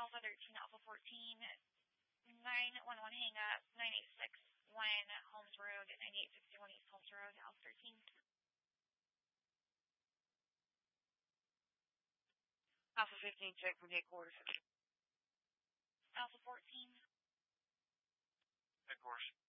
Alpha 13, Alpha 14, 911 hang up, 9861 Holmes Road, 9861 East Holmes Road, Alpha 13. Alpha 15, check for headquarters. Alpha 14. Headquarters.